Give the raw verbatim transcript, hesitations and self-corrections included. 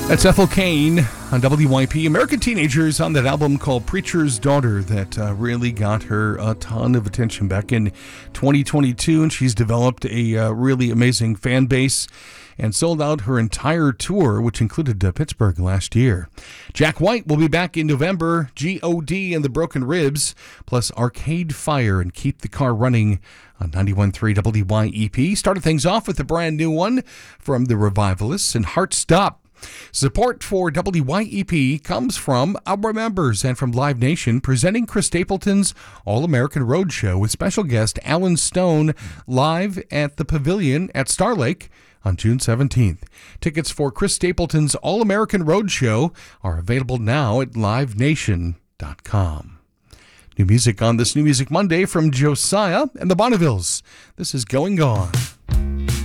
That's Ethel Cain on W Y P. American Teenagers on that album called Preacher's Daughter that uh, really got her a ton of attention back in twenty twenty-two. And she's developed a uh, really amazing fan base and sold out her entire tour, which included uh, Pittsburgh last year. Jack White will be back in November. G O D and the Broken Ribs, plus Arcade Fire and Keep the Car Running on ninety-one point three W Y E P. Started things off with a brand new one from the Revivalists and Heart Stop. Support for W Y E P comes from our members and from Live Nation, presenting Chris Stapleton's All-American Roadshow with special guest Alan Stone live at the Pavilion at Star Lake on June seventeenth. Tickets for Chris Stapleton's All-American Roadshow are available now at live nation dot com. New music on this New Music Monday from Josiah and the Bonnevilles. This is Going On.